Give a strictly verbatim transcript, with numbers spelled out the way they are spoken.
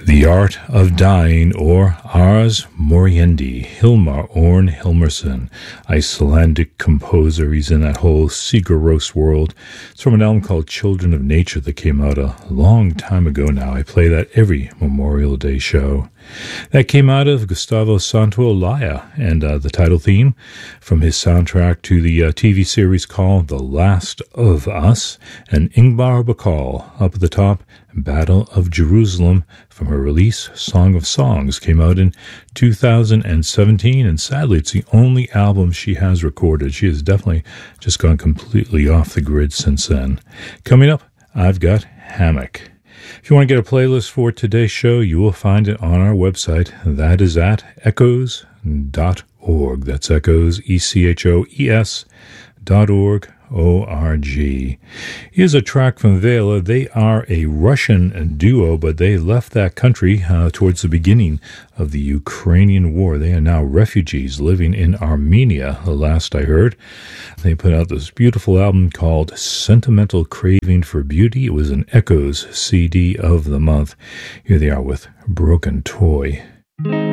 The Art of Dying, or Ars Moriendi, Hilmar Orn Hilmarsson, Icelandic composer. He's in that whole Sigur Rós world. It's from an album called Children of Nature that came out a long time ago now. I play that every Memorial Day show. That came out of Gustavo Santaolalla, and uh, the title theme from his soundtrack to the uh, T V series called The Last of Us, and Ingvar Bacall up at the top, Battle of Jerusalem, from her release Song of Songs, came out in two thousand seventeen, and sadly it's the only album she has recorded. She has definitely just gone completely off the grid since then. Coming up, I've got Hammock. If you want to get a playlist for today's show, you will find it on our website. That is at echoes dot org. That's echoes, E C H O E S dot org. O R G. Here's a track from Vela. They are a Russian duo, but they left that country uh, towards the beginning of the Ukrainian war. They are now refugees living in Armenia, the last I heard. They put out this beautiful album called Sentimental Craving for Beauty. It was an Echoes C D of the month. Here they are with Broken Toy.